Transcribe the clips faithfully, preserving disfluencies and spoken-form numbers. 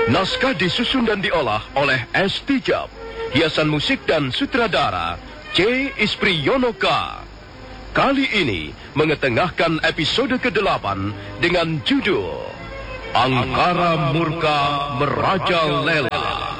Naskah disusun dan diolah oleh S. Tijab. Hiasan musik dan sutradara C. Ispriyonoka. Kali ini mengetengahkan episode kedelapan dengan judul Angkara Murka Merajalela.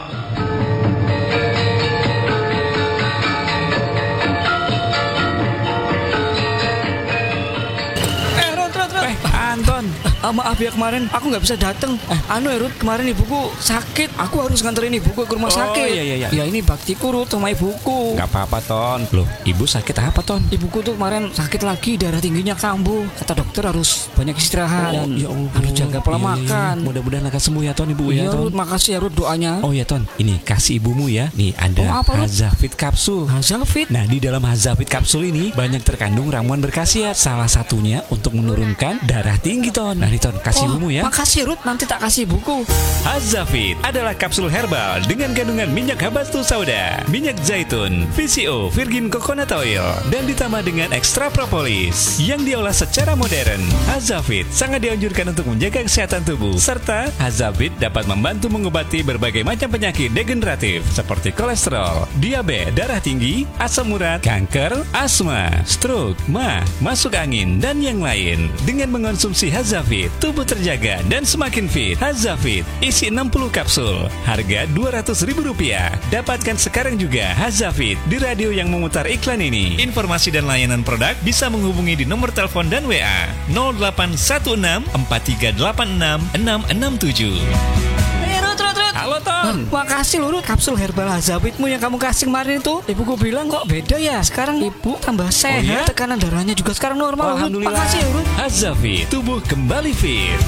Anton, ah, maaf ya kemarin aku nggak bisa datang. Eh, anu ya Rut, kemarin ibuku sakit. Aku harus nganterin ibuku ke rumah Oh, sakit. iya, iya, iya. Ya ini baktiku Rut sama ibuku. Gak apa-apa Ton. Loh, ibu sakit apa Ton? Ibuku tuh kemarin sakit lagi, darah tingginya kambuh. Kata dokter harus banyak istirahat dan ya Allah. harus jaga pola Iya, iya, makan. iya. Mudah-mudahan akan sembuh ya Ton, ibu Iya ya Ton. Rut, makasih ya Rut doanya. Oh ya Ton, ini kasih ibumu ya. Nih ada Oh, apa, Rut? Hazafit kapsul. Hazafit. Nah, di dalam Hazafit kapsul ini banyak terkandung ramuan berkhasiat. Salah satunya untuk menurunkan darah tinggi Ton. Nah, nih Ton, kasih Oh, ibumu ya. makasih Rut, nanti tak kasih ibuku. Hazafit adalah kapsul herbal dengan kandungan minyak habatus sauda, minyak zaitun, V C O virgin coconut oil, dan ditambah dengan ekstra propolis yang diolah secara modern. Hazafit sangat dianjurkan untuk menjaga kesehatan tubuh, serta Hazafit dapat membantu mengobati berbagai macam penyakit degeneratif seperti kolesterol, diabetes, darah tinggi, asam urat, kanker, asma, stroke, mah, masuk angin, dan yang lain. Dengan mengonsumsi Hazafit, tubuh terjaga dan semakin fit. Hazafit isi enam puluh kapsul, harga dua ratus ribu rupiah. Dapatkan sekarang juga Hazafit di radio yang memutar iklan ini. Informasi dan layanan produk bisa menghubungi di nomor telepon dan W A nol delapan satu enam empat tiga delapan enam enam enam tujuh. Eh Rut, Rut, Rut. Halo Ton. Makasih loh Rut, kapsul herbal Hazafitmu yang kamu kasih kemarin itu. Ibuku bilang kok beda ya. Sekarang ibu tambah sehat, iya? tekanan darahnya juga sekarang normal. Rut. Alhamdulillah. Makasih ya Rut. Hazafit, tubuh kembali fit.